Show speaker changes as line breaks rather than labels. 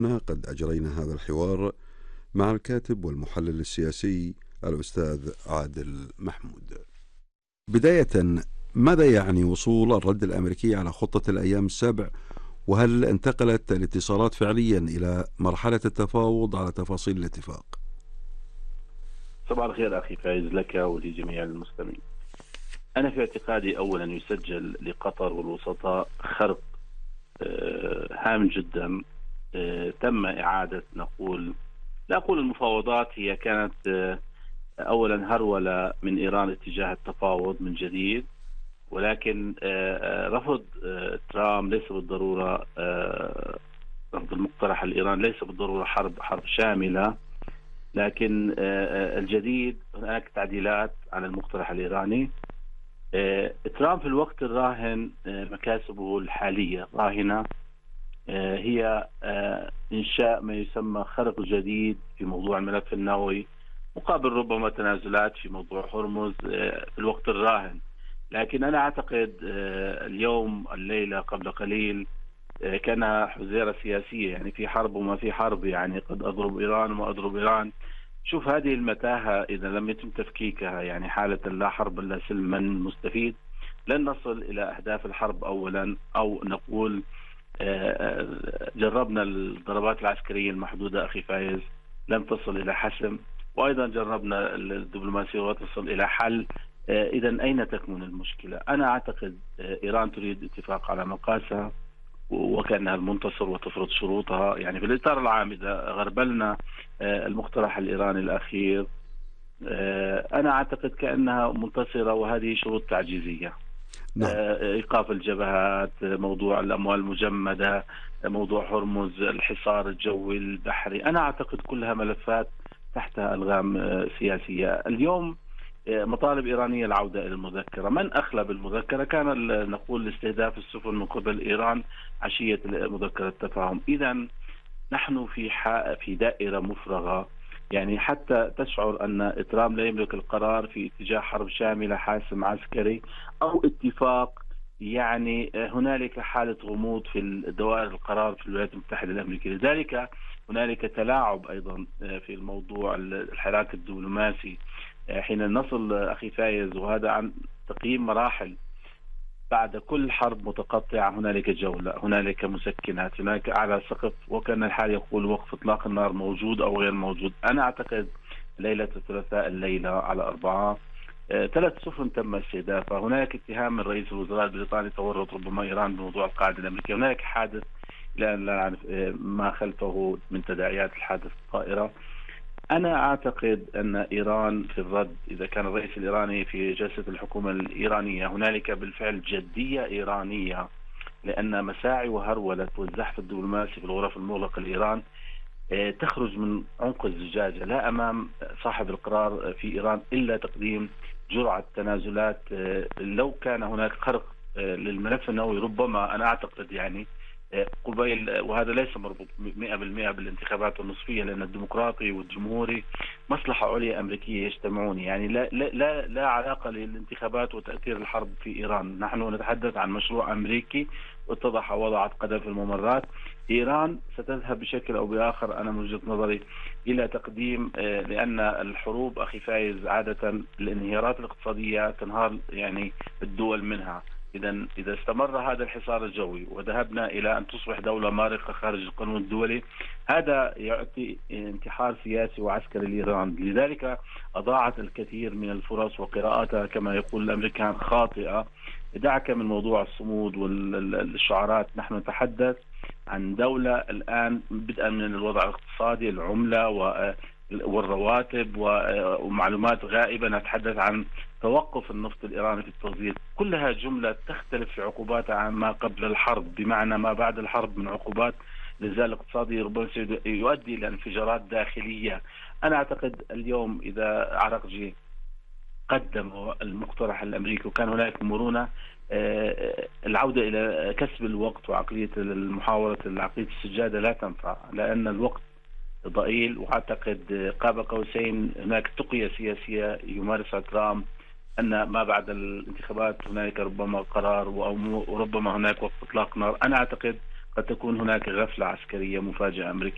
قد أجرينا هذا الحوار مع الكاتب والمحلل السياسي الأستاذ عادل محمود. بداية، ماذا يعني وصول الرد الأمريكي على خطة الأيام السبع؟ وهل انتقلت الاتصالات فعليا إلى مرحلة التفاوض على تفاصيل الاتفاق؟
صباح الخير أخي فايز لك ولجميع المستمعين. أنا في اعتقادي أولا يسجل لقطر والوسطاء خرق هام جدا. تم إعادة لا أقول المفاوضات، هي كانت أولا هرولة من إيران اتجاه التفاوض من جديد، ولكن رفض ترامب ليس بالضرورة رفض المقترح الإيراني ليس بالضرورة حرب شاملة، لكن الجديد هناك تعديلات على المقترح الإيراني. ترامب في الوقت الراهن مكاسبه الحالية راهنة، هي إنشاء ما يسمى خرق جديد في موضوع الملف النووي، مقابل ربما تنازلات في موضوع هرمز في الوقت الراهن. لكن أنا أعتقد اليوم الليلة قبل قليل كان حزيرة سياسية، يعني في حرب وما في حرب، يعني قد أضرب إيران وما أضرب إيران. شوف هذه المتاهة إذا لم يتم تفكيكها، يعني حالة لا حرب لا سلم، من مستفيد؟ لن نصل إلى أهداف الحرب أولا، أو نقول جربنا الضربات العسكرية المحدودة أخي فايز لم تصل إلى حسم، وأيضا جربنا الدبلوماسية وتصل إلى حل. إذا أين تكمن المشكلة؟ أنا أعتقد إيران تريد اتفاق على مقاسها وكأنها المنتصر وتفرض شروطها. يعني في الإطار العام إذا غربلنا المقترح الإيراني الأخير، أنا أعتقد كأنها منتصرة، وهذه شروط تعجيزية.
نعم.
إيقاف الجبهات، موضوع الأموال المجمدة، موضوع هرمز، الحصار الجوي البحري، أنا أعتقد كلها ملفات تحتها ألغام سياسية. اليوم مطالب إيرانية العودة إلى المذكرة. من أخلى بالمذكرة؟ كان نقول استهداف السفن من قبل إيران عشية مذكرة التفاهم. إذا نحن في دائرة مفرغة، يعني حتى تشعر أن ترامب لا يملك القرار في اتجاه حرب شاملة حاسم عسكري أو اتفاق. يعني هنالك حالة غموض في دوائر القرار في الولايات المتحدة الأمريكية، لذلك هنالك تلاعب أيضا في الموضوع الحراك الدبلوماسي. حين نصل أخي فايز، وهذا عن تقييم مراحل، بعد كل حرب متقطعة هنالك جولة، هنالك مسكنات، هنالك أعلى سقف، وكان الحال يقول وقف إطلاق النار موجود أو غير موجود. أنا أعتقد ليلة الثلاثاء الليلة على 4 3 سفن تم استهدافها. هناك اتهام من رئيس الوزراء البريطاني تورط ربما إيران بموضوع القاعدة الأمريكية. هناك حادث لا نعرف ما خلفه من تداعيات الحادث الطائرة. أنا أعتقد أن إيران في الرد، إذا كان الرئيس الإيراني في جلسة الحكومة الإيرانية، هنالك بالفعل جدية إيرانية، لأن مساعي وهرولة والزحف الدبلوماسي في الغرف المغلقة لإيران تخرج من عنق الزجاجة. لا أمام صاحب القرار في إيران إلا تقديم جرعة تنازلات. لو كان هناك خرق للملف النووي، ربما أنا أعتقد يعني قبيل، وهذا ليس مربوط 100% بالانتخابات النصفية، لأن الديمقراطي والجمهوري مصلحة عليا أمريكية يجتمعون، يعني لا علاقة للانتخابات وتأثير الحرب في إيران. نحن نتحدث عن مشروع أمريكي واتضح وضعت قدم في الممرات. إيران ستذهب بشكل أو بآخر، أنا من وجهة نظري، إلى تقديم، لأن الحروب أخي فايز عادة الانهيارات الاقتصادية تنهار يعني الدول منها. إذا استمر هذا الحصار الجوي وذهبنا إلى أن تصبح دولة مارقة خارج القانون الدولي، هذا يعطي انتحار سياسي وعسكري لإيران. لذلك أضاعت الكثير من الفرص، وقراءاتها كما يقول الأمريكان خاطئة. دعك من موضوع الصمود والشعارات، نحن نتحدث عن دولة الآن بدءا من الوضع الاقتصادي، العملة والرواتب ومعلومات غائبة، نتحدث عن توقف النفط الإيراني في التصدير، كلها جملة تختلف في عقوباتها عن ما قبل الحرب، بمعنى ما بعد الحرب من عقوبات للزال الاقتصادي ربما يؤدي إلى انفجارات داخلية. أنا أعتقد اليوم إذا عرقجي قدم المقترح الأمريكي وكان هناك مرونة، العودة إلى كسب الوقت وعقلية المحاورة عقلية السجادة لا تنفع، لأن الوقت ضئيل. وأعتقد قاب قوسين هناك تقية سياسية يمارسها ترامب، أن ما بعد الانتخابات هناك ربما قرار وربما هناك وقف إطلاق نار. أنا أعتقد قد تكون هناك غفلة عسكرية مفاجئة أمريكية